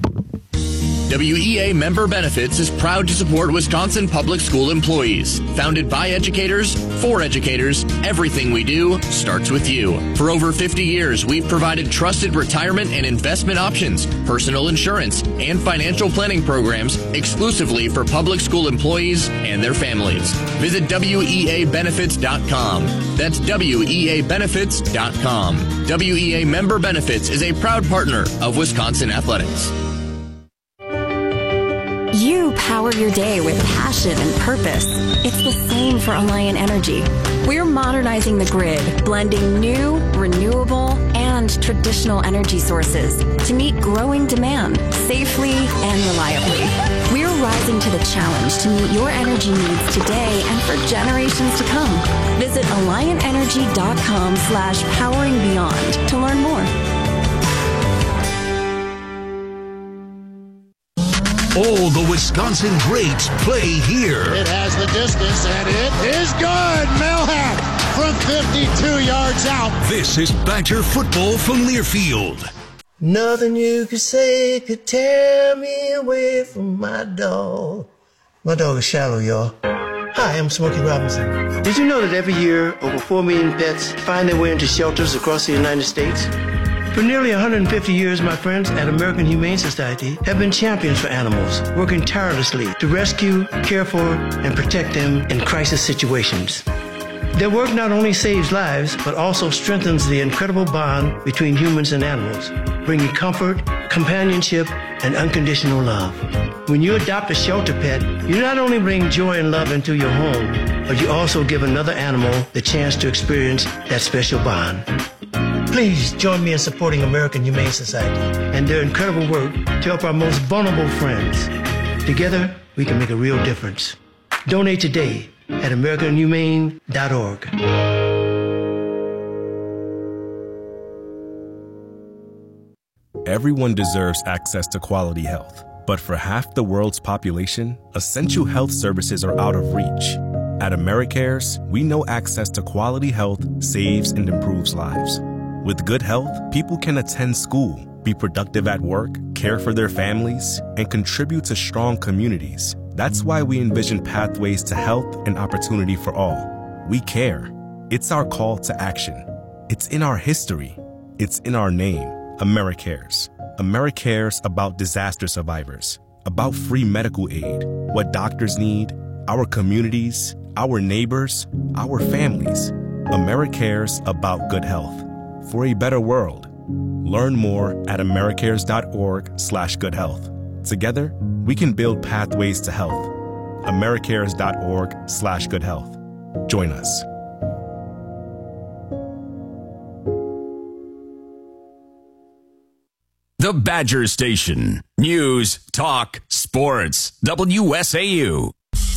W E A Member Benefits is proud to support Wisconsin public school employees. Founded by educators, for educators, everything we do starts with you. For over fifty years, we've provided trusted retirement and investment options, personal insurance, and financial planning programs exclusively for public school employees and their families. Visit W E A benefits dot com. That's W E A benefits dot com. W E A Member Benefits is a proud partner of Wisconsin Athletics. You power your day with passion and purpose. It's the same for Alliant Energy. We're modernizing the grid, blending new, renewable, and traditional energy sources to meet growing demand safely and reliably. We're rising to the challenge to meet your energy needs today and for generations to come. Visit alliant energy dot com slash powering beyond to learn more. All the Wisconsin greats play here. It has the distance, and it is good. Melhack from fifty-two yards out. This is Badger football from Learfield. Nothing you could say could tear me away from my dog. My dog is Shallow, y'all. Hi, I'm Smokey Robinson. Did you know that every year, over four million pets find their way into shelters across the United States? For nearly one hundred fifty years, my friends at American Humane Society have been champions for animals, working tirelessly to rescue, care for, and protect them in crisis situations. Their work not only saves lives, but also strengthens the incredible bond between humans and animals, bringing comfort, companionship, and unconditional love. When you adopt a shelter pet, you not only bring joy and love into your home, but you also give another animal the chance to experience that special bond. Please join me in supporting American Humane Society and their incredible work to help our most vulnerable friends. Together, we can make a real difference. Donate today at american humane dot org. Everyone deserves access to quality health, but for half the world's population, essential health services are out of reach. At AmeriCares, we know access to quality health saves and improves lives. With good health, people can attend school, be productive at work, care for their families, and contribute to strong communities. That's why we envision pathways to health and opportunity for all. We care. It's our call to action. It's in our history. It's in our name. AmeriCares. AmeriCares about disaster survivors, about free medical aid, what doctors need, our communities, our neighbors, our families. AmeriCares about good health. For a better world. Learn more at americares.org slash good health. Together, we can build pathways to health. americares.org slash good health. Join us. The Badger Station. News, talk, sports. W S A U.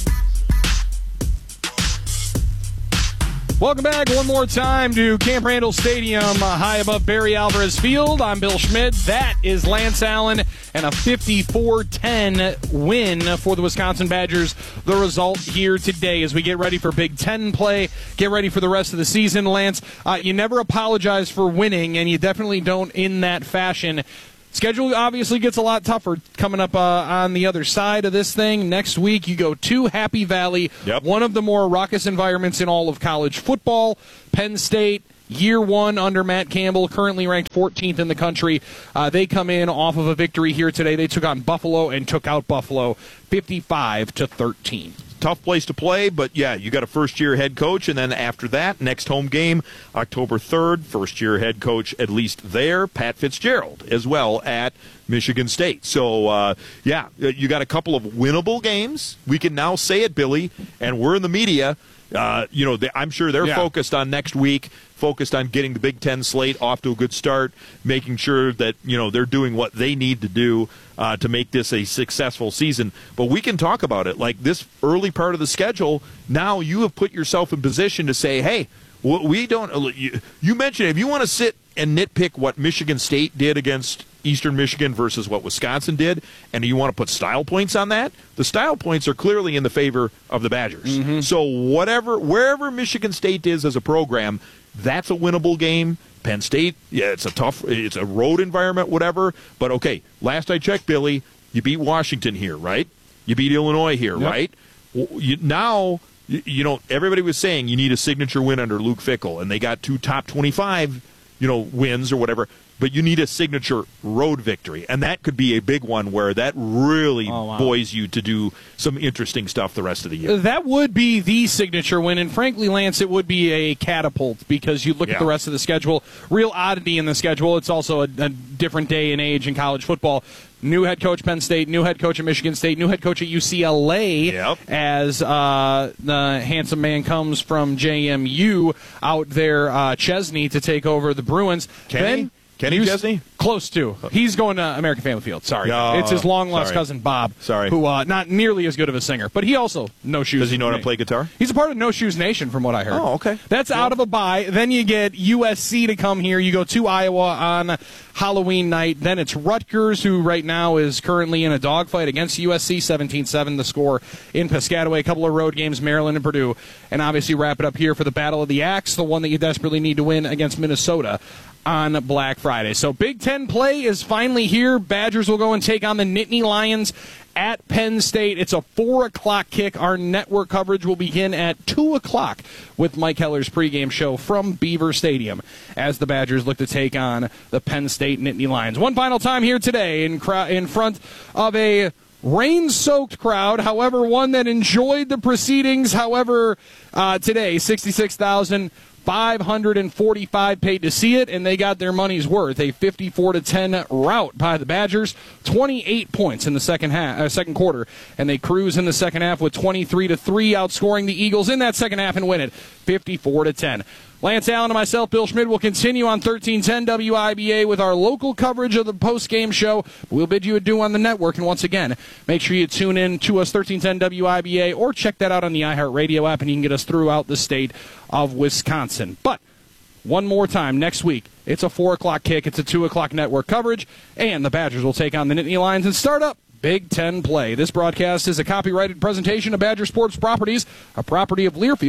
Welcome back one more time to Camp Randall Stadium, uh, high above Barry Alvarez Field. I'm Bill Schmidt. That is Lance Allen, and a fifty-four ten win for the Wisconsin Badgers. The result here today as we get ready for Big Ten play, get ready for the rest of the season. Lance, uh, you never apologize for winning, and you definitely don't in that fashion. Schedule obviously gets a lot tougher coming up uh, on the other side of this thing. Next week, you go to Happy Valley, yep. one of the more raucous environments in all of college football. Penn State, year one under Matt Campbell, currently ranked fourteenth in the country. Uh, they come in off of a victory here today. They took on Buffalo and took out Buffalo fifty-five to thirteen. Tough place to play, but yeah, you got a first-year head coach, and then after that, next home game, October third, first-year head coach at least there, Pat Fitzgerald, as well at Michigan State. So, uh, yeah, you got a couple of winnable games. We can now say it, Billy, and we're in the media. Uh, you know, they, I'm sure they're yeah. focused on next week, focused on getting the Big Ten slate off to a good start, making sure that, you know, they're doing what they need to do uh, to make this a successful season. But we can talk about it. Like this early part of the schedule, now you have put yourself in position to say, hey, we don't, you, you mentioned if you want to sit and nitpick what Michigan State did against Eastern Michigan versus what Wisconsin did, and you want to put style points on that, the style points are clearly in the favor of the Badgers. Mm-hmm. So whatever, wherever Michigan State is as a program, that's a winnable game. Penn State, yeah, it's a tough, it's a road environment, whatever. But okay, last I checked, Billy, you beat Washington here, right? You beat Illinois here, yep. right? You, now, you, you know, everybody was saying you need a signature win under Luke Fickell, and they got two top twenty-five, you know, wins or whatever. But you need a signature road victory, and that could be a big one where that really oh, wow. buoys you to do some interesting stuff the rest of the year. That would be the signature win, and frankly, Lance, it would be a catapult because you look yeah. at the rest of the schedule, real oddity in the schedule. It's also a, a different day and age in college football. New head coach Penn State, new head coach at Michigan State, new head coach at U C L A yep. as uh, the handsome man comes from J M U out there, uh, Chesney, to take over the Bruins. Kenny? Ben, Kenny Chesney? Close to. He's going to American Family Field. Sorry. Oh, it's his long-lost sorry. cousin, Bob, sorry. who uh, not nearly as good of a singer, but he also No Shoes. Does he know how to play guitar? He's a part of No Shoes Nation, from what I heard. Oh, okay. That's yeah. out of a bye. Then you get U S C to come here. You go to Iowa on Halloween night. Then it's Rutgers, who right now is currently in a dogfight against U S C, seventeen seven the score in Piscataway. A couple of road games, Maryland and Purdue. And obviously wrap it up here for the Battle of the Axe, the one that you desperately need to win against Minnesota on Black Friday. So Big Ten play is finally here. Badgers will go and take on the Nittany Lions at Penn State. It's a four o'clock kick. Our network coverage will begin at two o'clock with Mike Heller's pregame show from Beaver Stadium as the Badgers look to take on the Penn State Nittany Lions. One final time here today in, cr- in front of a rain-soaked crowd, however, one that enjoyed the proceedings. However, uh, today, sixty-six thousand five hundred forty-five paid to see it, and they got their money's worth. A fifty-four to ten rout by the Badgers, twenty-eight points in the second half, uh, second quarter, and they cruise in the second half with twenty-three to three, outscoring the Eagles in that second half and win it, fifty-four to ten. Lance Allen and myself, Bill Schmidt, will continue on thirteen ten W I B A with our local coverage of the post-game show. We'll bid you adieu on the network, and once again, make sure you tune in to us, thirteen ten W I B A, or check that out on the iHeartRadio app, and you can get us throughout the state of Wisconsin. But one more time, next week, it's a four o'clock kick, it's a two o'clock network coverage, and the Badgers will take on the Nittany Lions and start up Big Ten play. This broadcast is a copyrighted presentation of Badger Sports Properties, a property of Learfield,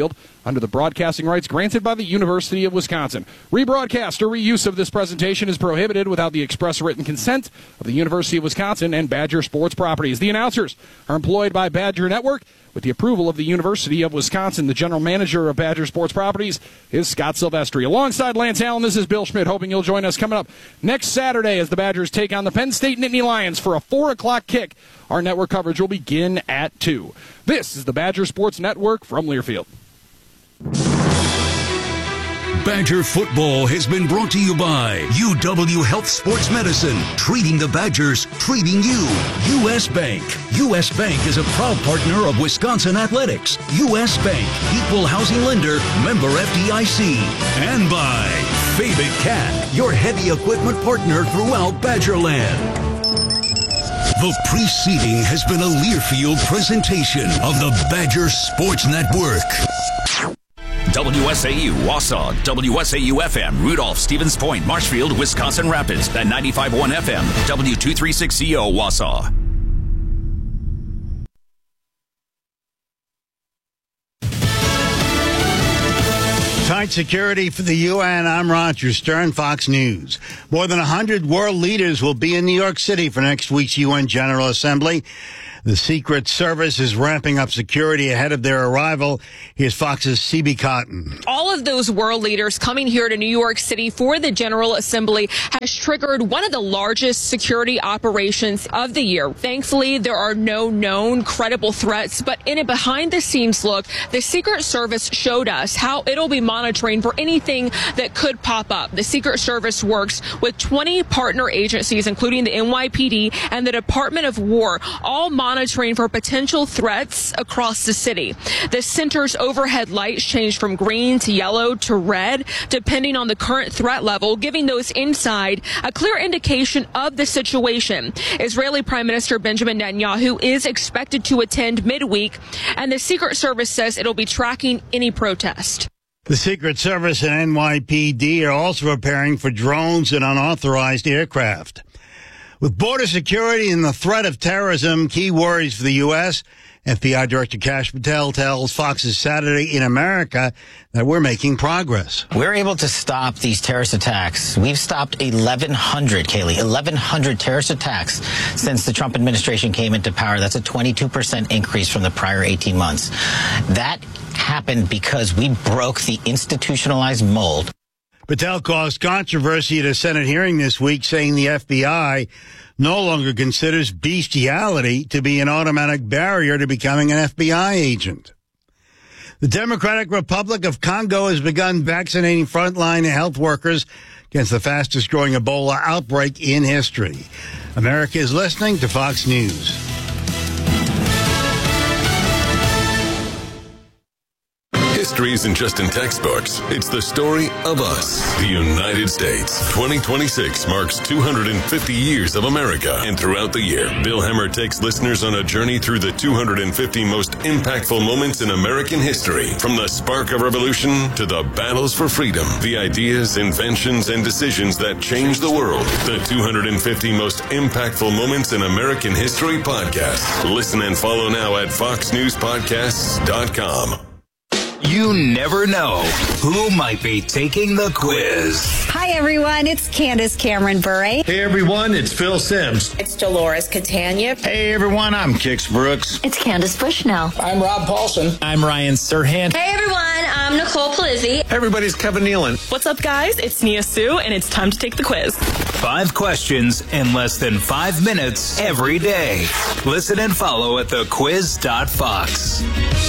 under the broadcasting rights granted by the University of Wisconsin. Rebroadcast or reuse of this presentation is prohibited without the express written consent of the University of Wisconsin and Badger Sports Properties. The announcers are employed by Badger Network with the approval of the University of Wisconsin. The general manager of Badger Sports Properties is Scott Silvestri. Alongside Lance Allen, this is Bill Schmidt, hoping you'll join us coming up next Saturday as the Badgers take on the Penn State Nittany Lions for a four o'clock kick. Our network coverage will begin at two. This is the Badger Sports Network from Learfield. Badger football has been brought to you by U W Health Sports Medicine, treating the Badgers, treating you. U S. Bank. U S. Bank is a proud partner of Wisconsin Athletics. U S. Bank, equal housing lender, member F D I C. And by Fabit Cat, your heavy equipment partner throughout Badgerland. The preceding has been a Learfield presentation of the Badger Sports Network. W S A U, Wausau, W S A U F M, Rudolph, Stevens Point, Marshfield, Wisconsin Rapids, and ninety-five point one F M, W two thirty-six C O, Wausau. Tight security for the U N. I'm Roger Stern, Fox News. More than one hundred world leaders will be in New York City for next week's U N General Assembly. The Secret Service is ramping up security ahead of their arrival. Here's Fox's C B Cotton. All of those world leaders coming here to New York City for the General Assembly has triggered one of the largest security operations of the year. Thankfully, there are no known credible threats, but in a behind-the-scenes look, the Secret Service showed us how it'll be monitoring for anything that could pop up. The Secret Service works with twenty partner agencies, including the N Y P D and the Department of War, all monitoring for potential threats across the city. The center's overhead lights change from green to yellow to red, depending on the current threat level, giving those inside a clear indication of the situation. Israeli Prime Minister Benjamin Netanyahu is expected to attend midweek, and the Secret Service says it'll be tracking any protest. The Secret Service and N Y P D are also preparing for drones and unauthorized aircraft. With border security and the threat of terrorism key worries for the U S, F B I Director Kash Patel tells Fox's Saturday in America that we're making progress. We're able to stop these terrorist attacks. We've stopped eleven hundred, Kaylee, eleven hundred terrorist attacks since the Trump administration came into power. That's a twenty-two percent increase from the prior eighteen months. That happened because we broke the institutionalized mold. Patel caused controversy at a Senate hearing this week, saying the F B I no longer considers bestiality to be an automatic barrier to becoming an F B I agent. The Democratic Republic of Congo has begun vaccinating frontline health workers against the fastest growing Ebola outbreak in history. America is listening to Fox News. History isn't just in textbooks. It's the story of us, the United States. twenty twenty-six marks two hundred fifty years of America. And throughout the year, Bill Hemmer takes listeners on a journey through the two hundred fifty most impactful moments in American history. From the spark of revolution to the battles for freedom, the ideas, inventions, and decisions that changed the world. The two hundred fifty most impactful moments in American history podcast. Listen and follow now at fox news podcasts dot com. You never know who might be taking the quiz. Hi, everyone. It's Candace Cameron Bure. Hey, everyone. It's Phil Sims. It's Dolores Catania. Hey, everyone. I'm Kix Brooks. It's Candace Bushnell. I'm Rob Paulson. I'm Ryan Serhant. Hey, everyone. I'm Nicole Palizzi. Everybody's Kevin Nealon. What's up, guys? It's Nia Sue, and it's time to take the quiz. Five questions in less than five minutes every day. Listen and follow at the quiz dot fox.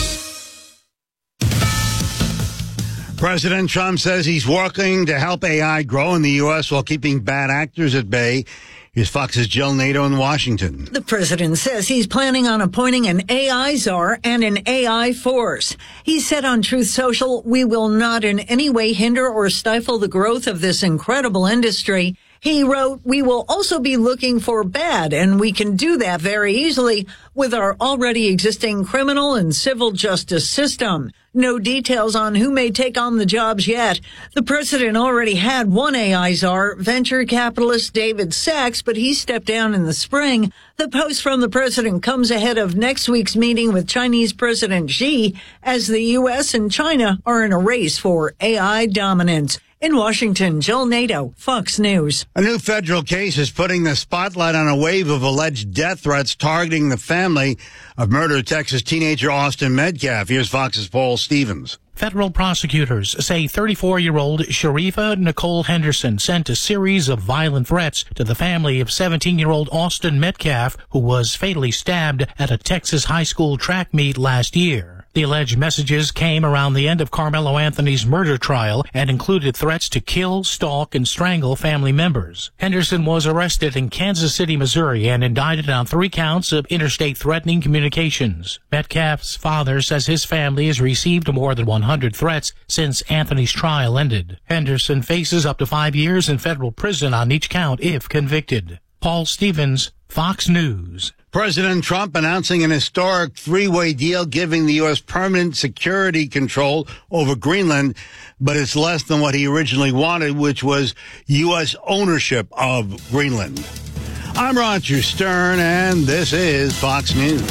President Trump says he's working to help A I grow in the U S while keeping bad actors at bay. Here's Fox's Jill Nato in Washington. The president says he's planning on appointing an A I czar and an A I force. He said on Truth Social, "We will not in any way hinder or stifle the growth of this incredible industry. He wrote, "We will also be looking for bad, and we can do that very easily with our already existing criminal and civil justice system." No details on who may take on the jobs yet. The president already had one A I czar, venture capitalist David Sachs, but he stepped down in the spring. The post from the president comes ahead of next week's meeting with Chinese President Xi, as the U S and China are in a race for A I dominance. In Washington, Jill Nato, Fox News. A new federal case is putting the spotlight on a wave of alleged death threats targeting the family of murdered Texas teenager Austin Metcalf. Here's Fox's Paul Stevens. Federal prosecutors say thirty-four-year-old Sharifa Nicole Henderson sent a series of violent threats to the family of seventeen-year-old Austin Metcalf, who was fatally stabbed at a Texas high school track meet last year. The alleged messages came around the end of Carmelo Anthony's murder trial and included threats to kill, stalk, and strangle family members. Henderson was arrested in Kansas City, Missouri, and indicted on three counts of interstate threatening communications. Metcalf's father says his family has received more than one hundred threats since Anthony's trial ended. Henderson faces up to five years in federal prison on each count if convicted. Paul Stevens, Fox News. President Trump announcing an historic three-way deal giving the U S permanent security control over Greenland, but it's less than what he originally wanted, which was U S ownership of Greenland. I'm Roger Stern, and this is Fox News.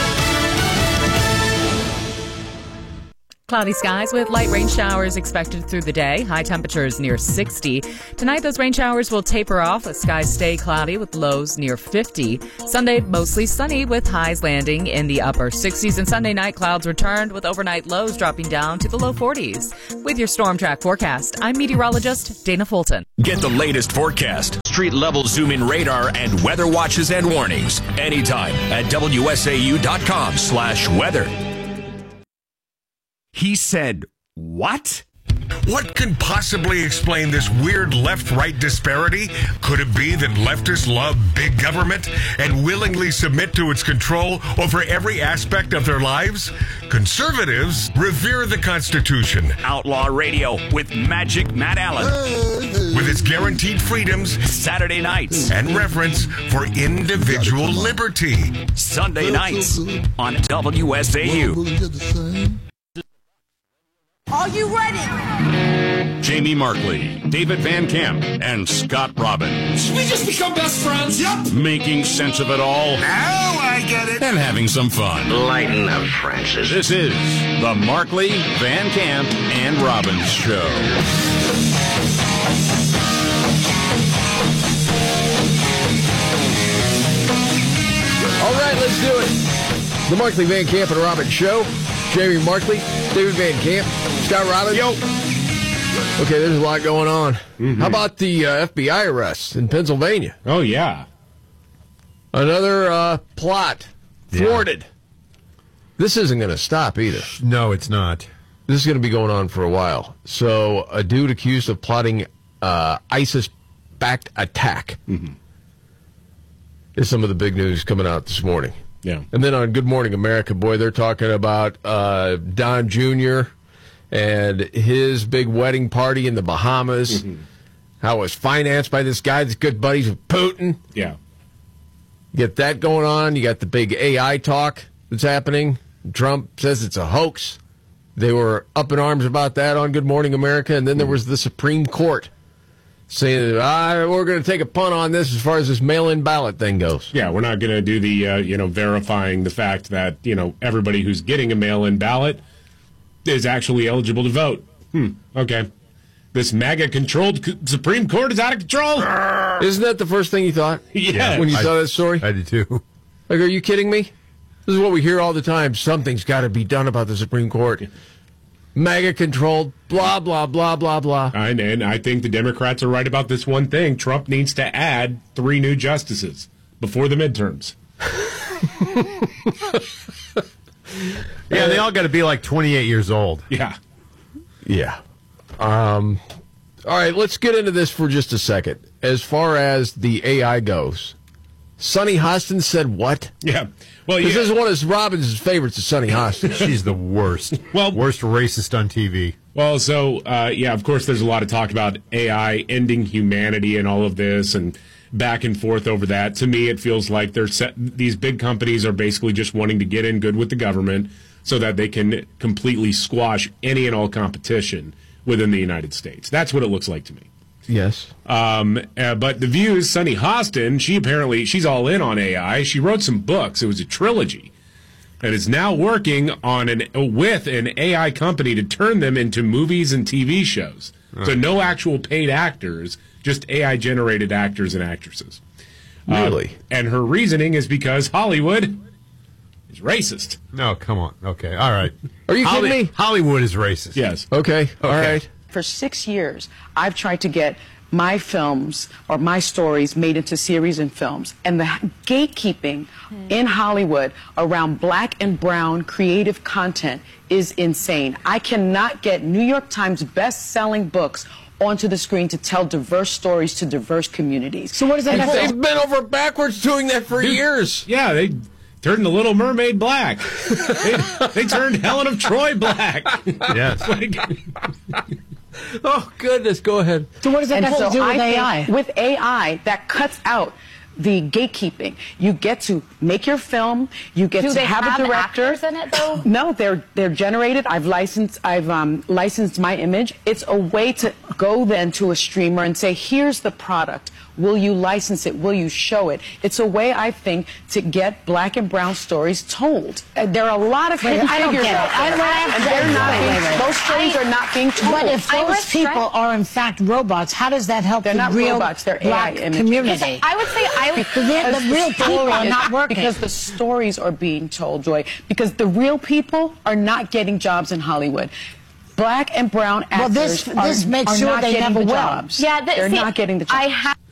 Cloudy skies with light rain showers expected through the day. High temperatures near sixty. Tonight, those rain showers will taper off. The skies stay cloudy with lows near fifty. Sunday, mostly sunny with highs landing in the upper sixties. And Sunday night, clouds returned with overnight lows dropping down to the low forties. With your Storm Track forecast, I'm meteorologist Dana Fulton. Get the latest forecast, street level zoom in radar, and weather watches and warnings anytime at W S A U dot com slash weather. He said, what? What could possibly explain this weird left-right disparity? Could it be that leftists love big government and willingly submit to its control over every aspect of their lives? Conservatives revere the Constitution. Outlaw Radio with Magic Matt Allen. With its guaranteed freedoms, Saturday nights, and reverence for individual liberty. Sunday nights on W S A U. Are you ready? Jamie Markley, David Van Camp, and Scott Robbins. We just become best friends. Yep. Making sense of it all. Now I get it. And having some fun. Lighten up, Francis. This is the Markley, Van Camp, and Robbins Show. All right, let's do it. The Markley, Van Camp, and Robbins Show. Jamie Markley, David Van Camp, Scott Robbins. Yo. Okay, there's a lot going on. Mm-hmm. How about the uh, F B I arrests in Pennsylvania? Oh, yeah. Another uh, plot thwarted. Yeah. This isn't going to stop either. No, it's not. This is going to be going on for a while. So, a dude accused of plotting uh, ISIS-backed attack mm-hmm. is some of the big news coming out this morning. Yeah. And then on Good Morning America, boy, they're talking about uh, Don Junior and his big wedding party in the Bahamas, mm-hmm. how it was financed by this guy that's good buddies with Putin. Yeah. You get that going on. You got the big A I talk that's happening. Trump says it's a hoax. They were up in arms about that on Good Morning America. And then there was the Supreme Court saying that ah, we're going to take a punt on this as far as this mail-in ballot thing goes. Yeah, we're not going to do the, uh, you know, verifying the fact that, you know, everybody who's getting a mail-in ballot is actually eligible to vote. Hmm, okay. This MAGA-controlled Supreme Court is out of control. Isn't that the first thing you thought? Yeah. When you I, saw that story? I did too. Like, are you kidding me? This is what we hear all the time. Something's got to be done about the Supreme Court. MAGA-controlled, blah, blah, blah, blah, blah. And, and I think the Democrats are right about this one thing. Trump needs to add three new justices before the midterms. Yeah, they all got to be like twenty-eight years old. Yeah. Yeah. Um, all right, let's get into this for just a second. As far as the A I goes, Sonny Hostin said what? Yeah. Well, This yeah. is one of Robbins' favorites, is Sonny Hostin. She's the worst. Well, worst racist on T V. Well, so, uh, yeah, of course, there's a lot of talk about A I ending humanity and all of this and back and forth over that. To me, it feels like they're set, these big companies are basically just wanting to get in good with the government so that they can completely squash any and all competition within the United States. That's what it looks like to me. Yes. Um, uh, but The View's Sunny Hostin, she apparently, she's all in on A I. She wrote some books. It was a trilogy. And is now working on an with an A I company to turn them into movies and T V shows. Oh. So no actual paid actors, just A I-generated actors and actresses. Really? Uh, and her reasoning is because Hollywood is racist. No, come on. Okay, all right. Are you Holly- kidding me? Hollywood is racist. Yes. Okay, all Okay. right. For six years, I've tried to get my films or my stories made into series and films. And the gatekeeping in Hollywood around black and brown creative content is insane. I cannot get New York Times best-selling books onto the screen to tell diverse stories to diverse communities. So what does that And have to they've been over backwards doing that for Dude, years. Yeah, they turned The Little Mermaid black. they, they turned Helen of Troy black. Yes. Like, Oh, goodness. Go ahead. So what does that And have so to do with I A I? think with A I, that cuts out the gatekeeping. You get to make your film. You get Do to they have, have a director. actors in it, though? No, they're they're generated. I've licensed. I've um, licensed my image. It's a way to go then to a streamer and say, "Here's the product. Will you license it? Will you show it?" It's a way, I think, to get black and brown stories told. Uh, there are a lot of Wait, hidden I don't figures get it. out there, I don't have and to- they're not wait, being, wait, wait. those stories I- are not being told. But if I those was people trying- are in fact robots, how does that help They're the not real robots, they're black A I images. community? I would say I would. Because The, the real story people are is- not working. Because the stories are being told, Joy. Because the real people are not getting jobs in Hollywood. Black and brown actors Well, this- are, this makes are sure not they getting never the will. jobs. Yeah, they're see, not getting the jobs. I have.